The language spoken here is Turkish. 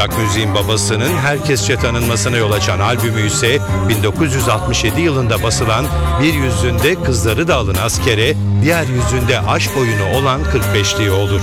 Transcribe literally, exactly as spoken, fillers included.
Rock müziğin babasının herkesçe tanınmasına yol açan albümü ise bin dokuz yüz altmış yedi yılında basılan Bir Yüzünde Kızları da Alın Askere, Diğer Yüzünde Aşk Oyunu olan kırk beşliği olur.